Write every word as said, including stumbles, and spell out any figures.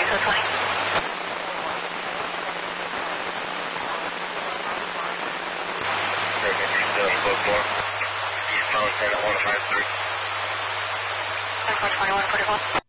so twenty. Baltimore. Eastbound ten at one five three. four twenty-one forty-one.